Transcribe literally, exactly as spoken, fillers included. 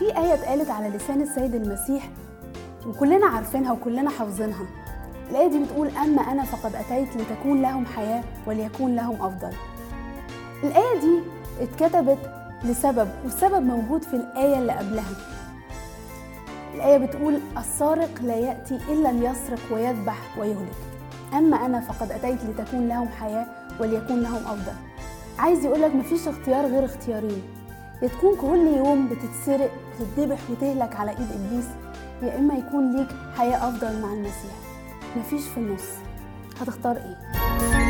في آية اتقالت على لسان السيد المسيح وكلنا عارفينها وكلنا حافظينها. الآية دي بتقول: أما أنا فقد أتيت لتكون لهم حياة وليكون لهم أفضل. الآية دي اتكتبت لسبب، والسبب موجود في الآية اللي قبلها. الآية بتقول: السارق لا يأتي إلا ليسرق ويذبح ويهلك، أما أنا فقد أتيت لتكون لهم حياة وليكون لهم أفضل. عايز يقولك مفيش اختيار غير اختيارين: يا تكون كل يوم بتتسرق وتتذبح وتهلك على إيد إبليس، يا إما يكون ليك حياة أفضل مع المسيح. مفيش في النص. هتختار إيه؟